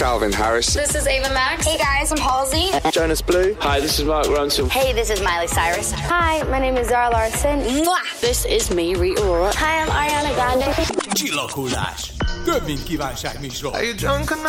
Calvin Harris. This is Ava Max. Hey guys, I'm Halsey. Jonas Blue. Hi, this is Mark Ronson. Hey, this is Miley Cyrus. Hi, my name is Zara Larsson. Mwah! This is me, Rita Ora. Hi, I'm Ariana Grande. Csillaghullás. Több, mint kívánság műsor. Are you drunk